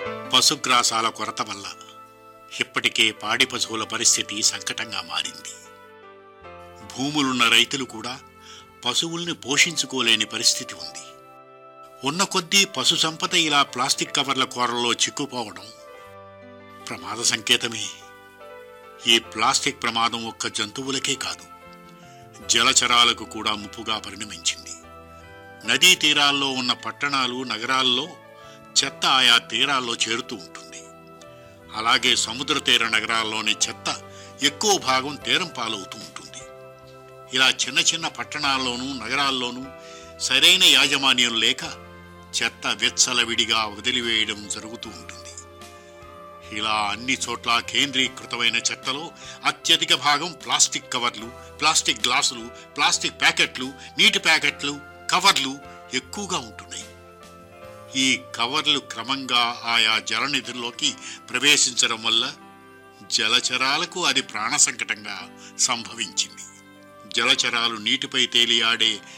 పశుగ్రాసాల కొరత వల్ల ఇప్పటికే పాడి పశువుల పరిస్థితి సంకటంగా మారింది. భూములున్న రైతులు కూడా పశువుల్ని పోషించుకోలేని పరిస్థితి ఉంది. ఉన్న కొద్దీ పశు సంపద ఇలా ప్లాస్టిక్ కవర్ల కోరల్లో చిక్కుపోవడం ప్రమాద సంకేతమే. ఈ ప్లాస్టిక్ ప్రమాదం ఒక్క జంతువులకే కాదు, జలచరాలకు కూడా ముప్పుగా పరిణమించింది. నదీ తీరాల్లో ఉన్న పట్టణాలు, నగరాల్లో చెత్త ఆయా తీరాల్లో చేరుతూ ఉంటుంది. అలాగే సముద్ర తీర నగరాల్లోని చెత్త ఎక్కువ భాగం తీరం పాలవుతూ ఉంటుంది. ఇలా చిన్న చిన్న పట్టణాల్లోనూ నగరాల్లోనూ సరైన యాజమాన్యం లేక చెత్త విచ్చలవిడిగా వదిలివేయడం జరుగుతూ ఉంటుంది. ఇలా అన్ని చోట్ల కేంద్రీకృతమైన చెత్తలో అత్యధిక భాగం ప్లాస్టిక్ కవర్లు, ప్లాస్టిక్ గ్లాసులు, ప్లాస్టిక్ ప్యాకెట్లు, నీటి ప్యాకెట్లు, కవర్లు ఎక్కువగా ఉంటున్నాయి. ఈ కవర్లు క్రమంగా ఆయా జలనిధుల్లోకి ప్రవేశించడం వల్ల జలచరాలకు అది ప్రాణ సంకటంగా సంభవించింది. జలచరాలు నీటిపై తేలియాడే